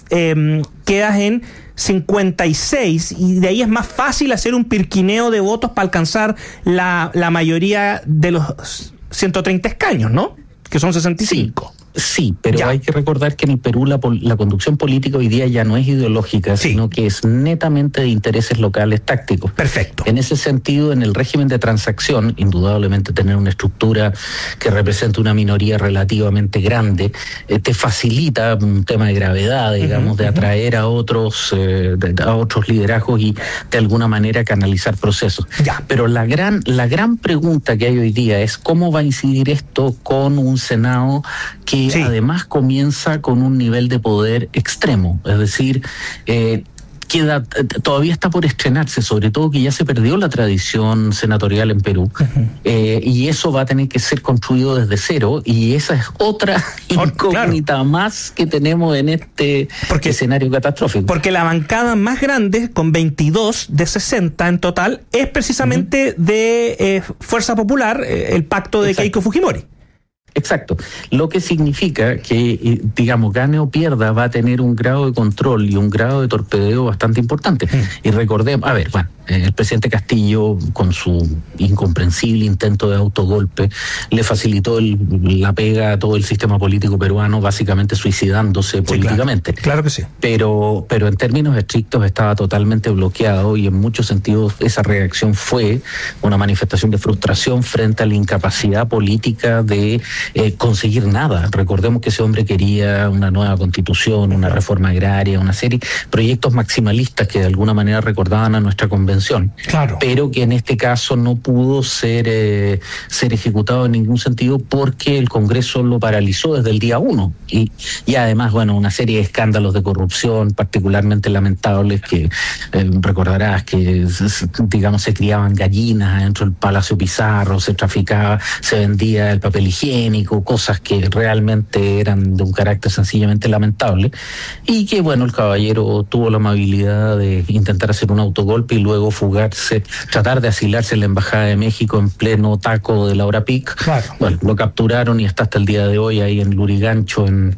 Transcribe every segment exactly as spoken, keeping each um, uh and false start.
eh, quedas en cincuenta y seis y de ahí es más fácil hacer un pirquineo de votos para alcanzar la, la mayoría de los ciento treinta escaños, ¿no? Que son sesenta y cinco. Sí. Sí, pero ya. Hay que recordar que en el Perú la, la conducción política hoy día ya no es ideológica, sí. sino que es netamente de intereses locales tácticos. Perfecto. En ese sentido, en el régimen de transacción, indudablemente tener una estructura que represente una minoría relativamente grande, eh, te facilita un tema de gravedad, digamos, uh-huh, de atraer uh-huh. a otros eh, de, a otros liderazgos y de alguna manera canalizar procesos. Ya. Pero la gran, la gran pregunta que hay hoy día es cómo va a incidir esto con un Senado que Sí. además comienza con un nivel de poder extremo, es decir, eh, queda todavía está por estrenarse, sobre todo que ya se perdió la tradición senatorial en Perú, uh-huh. eh, y eso va a tener que ser construido desde cero, y esa es otra oh, incógnita claro. más que tenemos en este porque, escenario catastrófico. Porque la bancada más grande, con veintidós de sesenta en total, es precisamente uh-huh. de eh, Fuerza Popular, eh, el pacto de Exacto. Keiko Fujimori. Exacto, lo que significa que, digamos, gane o pierda, va a tener un grado de control y un grado de torpedeo bastante importante. Mm. Y recordemos, a ver, bueno, el presidente Castillo, con su incomprensible intento de autogolpe, le facilitó el, la pega a todo el sistema político peruano, básicamente suicidándose sí, políticamente. Claro, claro que sí. Pero, pero en términos estrictos estaba totalmente bloqueado y en muchos sentidos esa reacción fue una manifestación de frustración frente a la incapacidad política de Eh, conseguir nada. Recordemos que ese hombre quería una nueva constitución, una reforma agraria, una serie de proyectos maximalistas que de alguna manera recordaban a nuestra convención, claro. pero que en este caso no pudo ser eh, ser ejecutado en ningún sentido porque el Congreso lo paralizó desde el día uno y, y además, bueno, una serie de escándalos de corrupción particularmente lamentables que eh, recordarás que digamos se criaban gallinas dentro del Palacio Pizarro, se traficaba, se vendía el papel higiénico, cosas que realmente eran de un carácter sencillamente lamentable y que, bueno, el caballero tuvo la amabilidad de intentar hacer un autogolpe y luego fugarse, tratar de asilarse en la Embajada de México en pleno taco de la hora pic. Claro. Bueno, lo capturaron y está hasta el día de hoy ahí en Lurigancho, en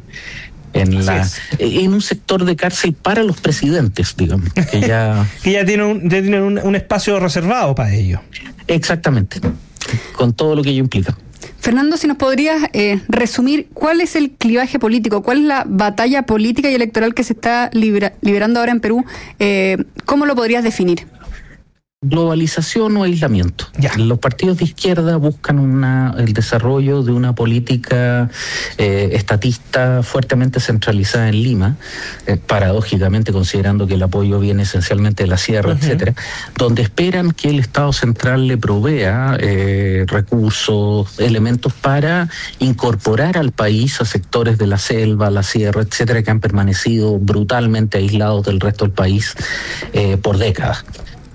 en la en un sector de cárcel para los presidentes, digamos, que ya que ya tiene un, ya tiene un, un espacio reservado para ellos. Exactamente, con todo lo que ello implica. Fernando, si nos podrías eh, resumir cuál es el clivaje político, cuál es la batalla política y electoral que se está libera, liberando ahora en Perú, eh, ¿cómo lo podrías definir? Globalización o aislamiento. Ya. Los partidos de izquierda buscan una, el desarrollo de una política eh, estatista fuertemente centralizada en Lima, eh, paradójicamente considerando que el apoyo viene esencialmente de la sierra, uh-huh. etcétera, donde esperan que el Estado central le provea eh, recursos, elementos para incorporar al país a sectores de la selva, la sierra, etcétera, que han permanecido brutalmente aislados del resto del país eh, por décadas.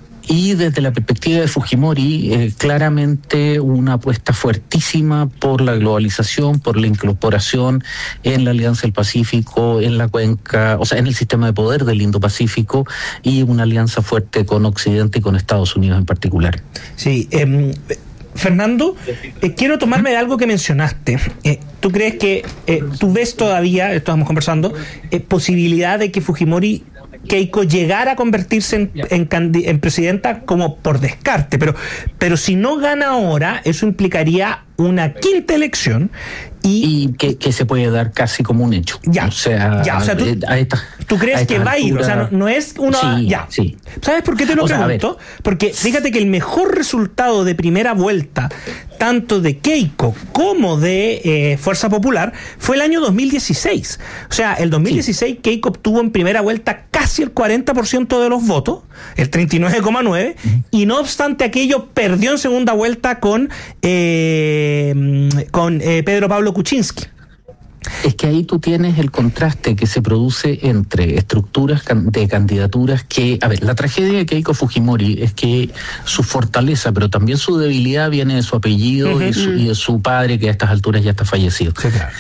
Y desde la perspectiva de Fujimori, eh, claramente una apuesta fuertísima por la globalización, por la incorporación en la Alianza del Pacífico, en la cuenca, o sea, en el sistema de poder del Indo-Pacífico y una alianza fuerte con Occidente y con Estados Unidos en particular. Sí, eh, Fernando, eh, quiero tomarme de algo que mencionaste. Eh, ¿Tú crees que, eh, tú ves todavía, esto estamos conversando, eh, posibilidad de que Fujimori Keiko llegara a convertirse en, en, en presidenta como por descarte, pero, pero si no gana ahora, eso implicaría una quinta elección y, y que, que se puede dar casi como un hecho. Ya, o sea, ya, o sea, tú, a esta, ¿tú crees a que va a ir? O sea, no, no es una... Sí, ya. sí. ¿Sabes por qué te lo o pregunto? Sea, porque fíjate que el mejor resultado de primera vuelta, tanto de Keiko como de eh, Fuerza Popular, fue el año dos mil dieciséis. O sea, el dos mil dieciséis sí. Keiko obtuvo en primera vuelta casi el cuarenta por ciento de los votos, el treinta y nueve coma nueve por ciento, uh-huh. y no obstante aquello perdió en segunda vuelta con... Eh, con eh, Pedro Pablo Kuczynski. Es que ahí tú tienes el contraste que se produce entre estructuras de candidaturas que, a ver, la tragedia de Keiko Fujimori es que su fortaleza, pero también su debilidad viene de su apellido uh-huh. y, su, y de su padre, que a estas alturas ya está fallecido. Sí, claro.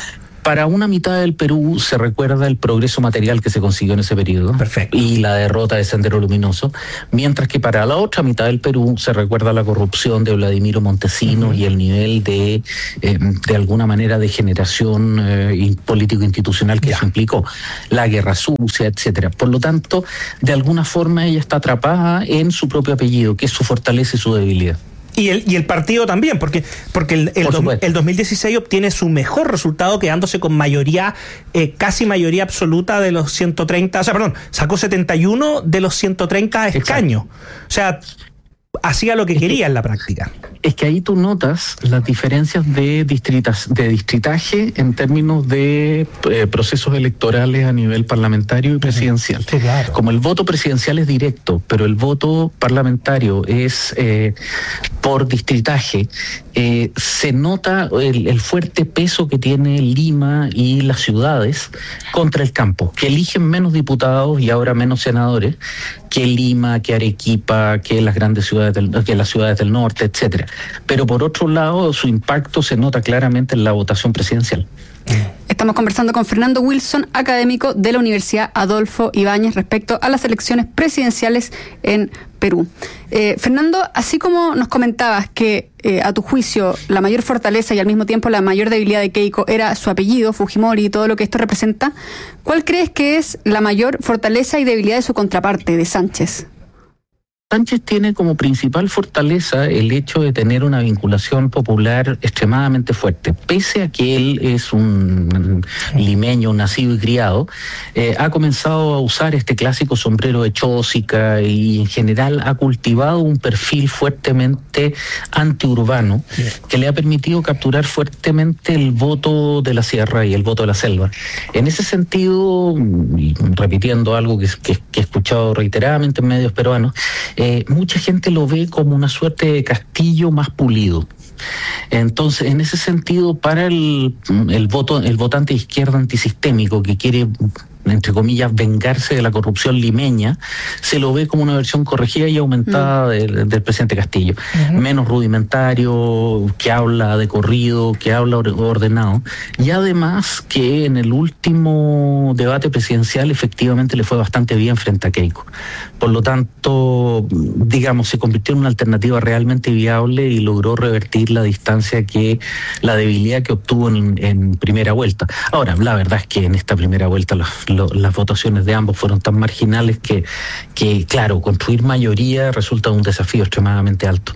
Para una mitad del Perú se recuerda el progreso material que se consiguió en ese periodo. Perfecto. Y la derrota de Sendero Luminoso, mientras que para la otra mitad del Perú se recuerda la corrupción de Vladimiro Montesinos uh-huh. y el nivel de, eh, de alguna manera, de generación eh, político-institucional que ya. eso implicó, la guerra sucia, etcétera. Por lo tanto, de alguna forma ella está atrapada en su propio apellido, que es su fortaleza y su debilidad. Y el, y el partido también, porque, porque el, el, do, el dos mil dieciséis obtiene su mejor resultado quedándose con mayoría, eh, casi mayoría absoluta de los ciento treinta, o sea, perdón, sacó setenta y uno de los ciento treinta escaños. Exacto. O sea, hacía lo que es quería que, en la práctica. Es que ahí tú notas las diferencias de, distritas, de distritaje en términos de eh, procesos electorales a nivel parlamentario y presidencial. Sí, claro. Como el voto presidencial es directo, pero el voto parlamentario es eh, por distritaje, eh, se nota el, el fuerte peso que tiene Lima y las ciudades contra el campo, que eligen menos diputados y ahora menos senadores que Lima, que Arequipa, que las grandes ciudades del, que las ciudades del norte, etcétera. Pero por otro lado, su impacto se nota claramente en la votación presidencial. Estamos conversando con Fernando Wilson, académico de la Universidad Adolfo Ibáñez, respecto a las elecciones presidenciales en Perú. Eh, Fernando, así como nos comentabas que eh, a tu juicio la mayor fortaleza y al mismo tiempo la mayor debilidad de Keiko era su apellido, Fujimori, y todo lo que esto representa, ¿cuál crees que es la mayor fortaleza y debilidad de su contraparte, de Sánchez? Sánchez tiene como principal fortaleza el hecho de tener una vinculación popular extremadamente fuerte. Pese a que él es un limeño nacido y criado, eh, ha comenzado a usar este clásico sombrero de chósica y en general ha cultivado un perfil fuertemente antiurbano que le ha permitido capturar fuertemente el voto de la sierra y el voto de la selva. En ese sentido, repitiendo algo que, que, que he escuchado reiteradamente en medios peruanos, Eh, mucha gente lo ve como una suerte de castillo más pulido. Entonces, en ese sentido, para el, el voto, el votante de izquierda antisistémico que quiere, entre comillas, vengarse de la corrupción limeña, se lo ve como una versión corregida y aumentada mm. del, del presidente Castillo. Uh-huh. Menos rudimentario, que habla de corrido, que habla ordenado. Y además que en el último debate presidencial efectivamente le fue bastante bien frente a Keiko. Por lo tanto, digamos, se convirtió en una alternativa realmente viable y logró revertir la distancia que, la debilidad que obtuvo en, en primera vuelta. Ahora, la verdad es que en esta primera vuelta los Lo, las votaciones de ambos fueron tan marginales que, que, claro, construir mayoría resulta un desafío extremadamente alto.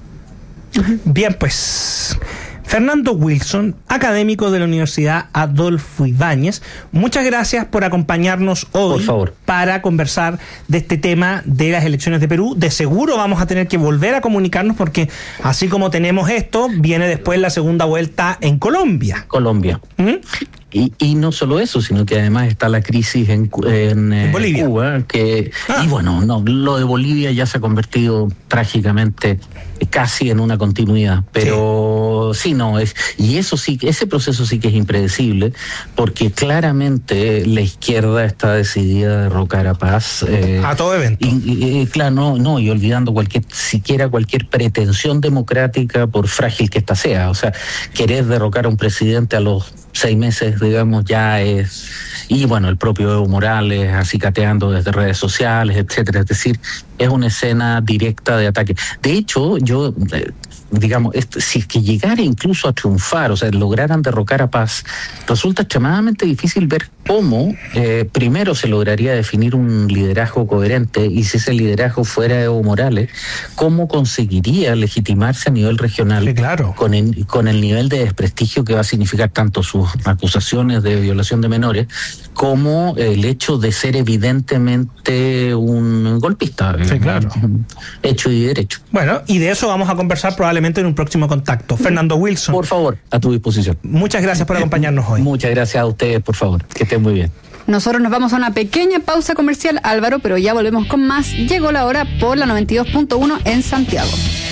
Bien, pues Fernando Wilson, académico de la Universidad Adolfo Ibáñez, muchas gracias por acompañarnos hoy. Por favor. Para conversar de este tema de las elecciones de Perú. De seguro vamos a tener que volver a comunicarnos porque así como tenemos esto, viene después la segunda vuelta en Colombia. Colombia. ¿Mm? Y, y no solo eso, sino que además está la crisis en, en, ¿En Bolivia? Cuba, que ah. y bueno, no, lo de Bolivia ya se ha convertido trágicamente casi en una continuidad, pero sí, sí no es, y eso sí, ese proceso sí que es impredecible, porque claramente la izquierda está decidida a derrocar a Paz eh, a todo evento. Y, y, claro, no, no, y olvidando cualquier, siquiera cualquier pretensión democrática, por frágil que ésta sea. O sea, querer derrocar a un presidente a los seis meses, digamos, ya es... Y bueno, el propio Evo Morales acicateando desde redes sociales, etcétera. Es decir, es una escena directa de ataque. De hecho, yo... Eh, digamos, si es que llegara incluso a triunfar, o sea, lograran derrocar a Paz, resulta extremadamente difícil ver cómo eh, primero se lograría definir un liderazgo coherente, y si ese liderazgo fuera Evo Morales, cómo conseguiría legitimarse a nivel regional. Sí, claro. con, el, con el nivel de desprestigio que va a significar tanto sus acusaciones de violación de menores como el hecho de ser evidentemente un golpista. Sí, claro. Hecho y derecho. Bueno, y de eso vamos a conversar probablemente en un próximo contacto. Fernando Wilson. Por favor, a tu disposición. Muchas gracias por acompañarnos hoy. Muchas gracias a ustedes, por favor. Que estén muy bien. Nosotros nos vamos a una pequeña pausa comercial, Álvaro, pero ya volvemos con más. Llegó la hora por la noventa y dos punto uno en Santiago.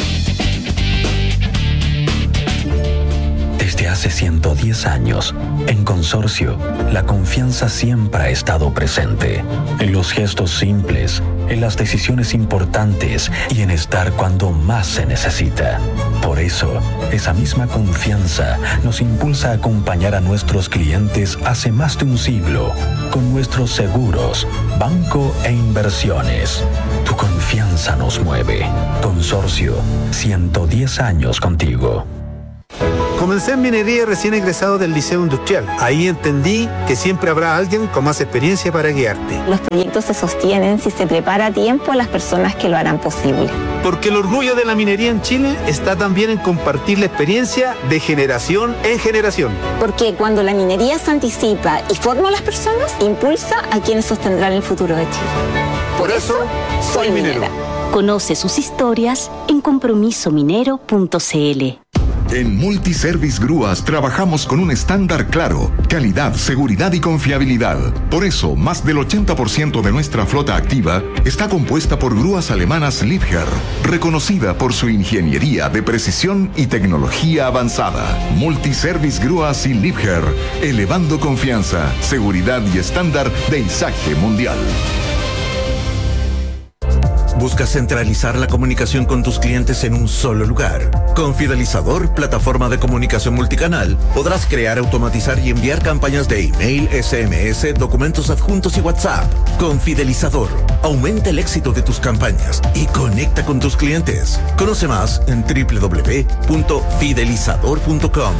Desde hace ciento diez años, en Consorcio, la confianza siempre ha estado presente. En los gestos simples, en las decisiones importantes y en estar cuando más se necesita. Por eso, esa misma confianza nos impulsa a acompañar a nuestros clientes hace más de un siglo con nuestros seguros, banco e inversiones. Tu confianza nos mueve. Consorcio, ciento diez años contigo. Comencé en minería recién egresado del Liceo Industrial. Ahí entendí que siempre habrá alguien con más experiencia para guiarte. Los proyectos se sostienen si se prepara a tiempo a las personas que lo harán posible. Porque el orgullo de la minería en Chile está también en compartir la experiencia de generación en generación. Porque cuando la minería se anticipa y forma a las personas, impulsa a quienes sostendrán el futuro de Chile. Por, Por eso, eso, soy minera. minera. Conoce sus historias en compromiso minero punto c l. En Multiservice Grúas trabajamos con un estándar claro, calidad, seguridad y confiabilidad. Por eso, más del ochenta por ciento de nuestra flota activa está compuesta por grúas alemanas Liebherr, reconocida por su ingeniería de precisión y tecnología avanzada. Multiservice Grúas y Liebherr, elevando confianza, seguridad y estándar de izaje mundial. ¿Buscas centralizar la comunicación con tus clientes en un solo lugar? Con Fidelizador, plataforma de comunicación multicanal, podrás crear, automatizar y enviar campañas de email, S M S, documentos adjuntos y WhatsApp. Con Fidelizador, aumenta el éxito de tus campañas y conecta con tus clientes. Conoce más en doble u doble u doble u punto fidelizador punto com.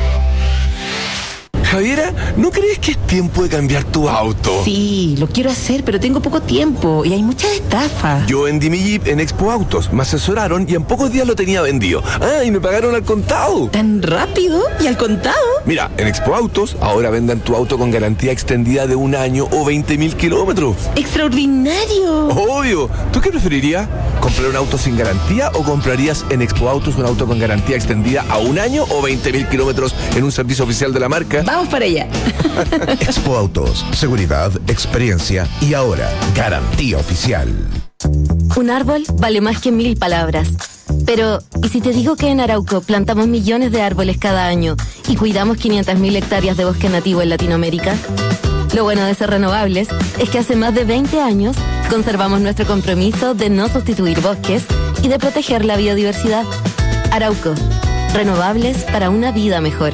Javiera, ¿no crees que es tiempo de cambiar tu auto? Sí, lo quiero hacer, pero tengo poco tiempo y hay muchas estafas. Yo vendí mi Jeep en Expo Autos, me asesoraron y en pocos días lo tenía vendido. Ah, y me pagaron al contado. ¿Tan rápido? ¿Y al contado? Mira, en Expo Autos ahora vendan tu auto con garantía extendida de un año o veinte mil kilómetros. ¡Extraordinario! Obvio. ¿Tú qué preferirías? ¿Comprar un auto sin garantía o comprarías en Expo Autos un auto con garantía extendida a un año o veinte mil kilómetros en un servicio oficial de la marca? Vamos para allá. Expo Autos, seguridad, experiencia y ahora garantía oficial. Un árbol vale más que mil palabras. Pero, ¿y si te digo que en Arauco plantamos millones de árboles cada año y cuidamos quinientas mil hectáreas de bosque nativo en Latinoamérica? Lo bueno de ser renovables es que hace más de veinte años conservamos nuestro compromiso de no sustituir bosques y de proteger la biodiversidad. Arauco, renovables para una vida mejor.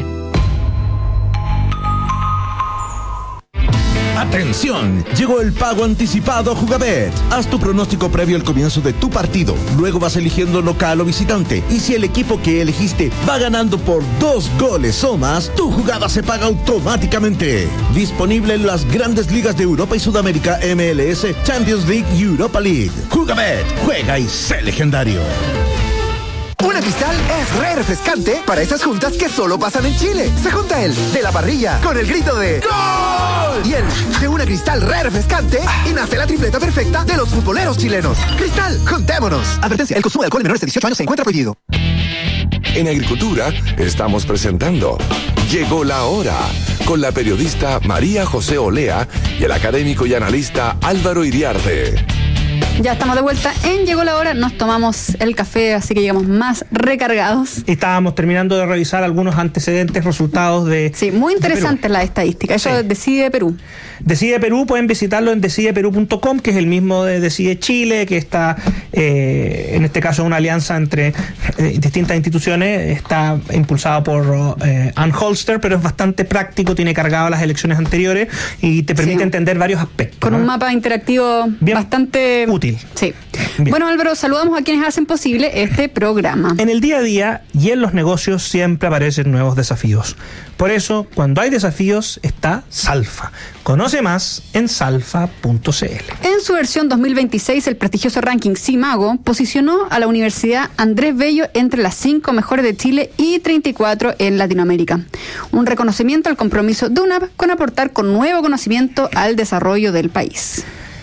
¡Atención! Llegó el pago anticipado Jugabet. Haz tu pronóstico previo al comienzo de tu partido. Luego vas eligiendo local o visitante. Y si el equipo que elegiste va ganando por dos goles o más, tu jugada se paga automáticamente. Disponible en las grandes ligas de Europa y Sudamérica, M L S, Champions League y Europa League. Jugabet, juega y sé legendario. Una Cristal es re refrescante para esas juntas que solo pasan en Chile. Se junta el de la parrilla con el grito de ¡Gol! Y el de una Cristal re refrescante y nace la tripleta perfecta de los futboleros chilenos. Cristal, juntémonos. Advertencia, el consumo de alcohol en menores de dieciocho años se encuentra prohibido. En Agricultura estamos presentando Llegó la Hora con la periodista María José Olea y el académico y analista Álvaro Iriarte. Ya estamos de vuelta en Llegó la Hora, nos tomamos el café, así que llegamos más recargados. Estábamos terminando de revisar algunos antecedentes, resultados de... Sí, muy interesantes las estadísticas, eso sí. Decide Perú. Decide Perú, pueden visitarlo en decide perú punto com, que es el mismo de Decide Chile, que está, eh, en este caso, una alianza entre eh, distintas instituciones, está impulsado por eh, Ann Holster, pero es bastante práctico, tiene cargado las elecciones anteriores y te permite sí. entender varios aspectos. Con ¿no? un mapa interactivo Bien bastante... útil. Sí. Bien. Bueno, Álvaro, saludamos a quienes hacen posible este programa. En el día a día y en los negocios siempre aparecen nuevos desafíos. Por eso, cuando hay desafíos, está Salfa. Conoce más en salfa punto c l. En su versión dos mil veintiséis, el prestigioso ranking CIMAGO posicionó a la Universidad Andrés Bello entre las cinco mejores de Chile y treinta y cuatro en Latinoamérica. Un reconocimiento al compromiso de U N A P con aportar con nuevo conocimiento al desarrollo del país.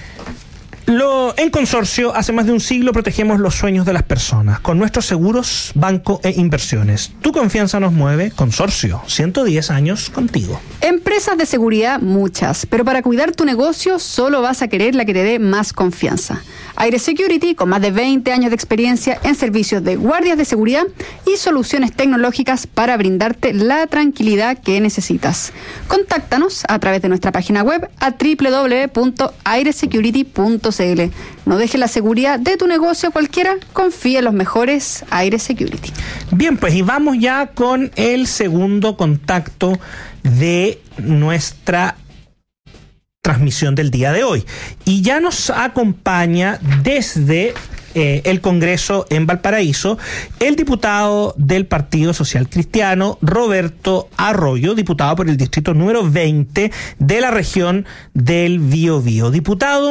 Lo, en Consorcio, hace más de un siglo protegemos los sueños de las personas con nuestros seguros, banco e inversiones. Tu confianza nos mueve. Consorcio, ciento diez años contigo. Empresas de seguridad, muchas, pero para cuidar tu negocio solo vas a querer la que te dé más confianza. Aire Security, con más de veinte años de experiencia en servicios de guardias de seguridad y soluciones tecnológicas para brindarte la tranquilidad que necesitas. Contáctanos a través de nuestra página web a doble u doble u doble u punto aire security punto c c l. No dejes la seguridad de tu negocio a cualquiera, confía en los mejores Aire Security. Bien, pues y vamos ya con el segundo contacto de nuestra transmisión del día de hoy. Y ya nos acompaña desde eh, el Congreso en Valparaíso el diputado del Partido Social Cristiano, Roberto Arroyo, diputado por el distrito número veinte de la región del Biobío. Diputado,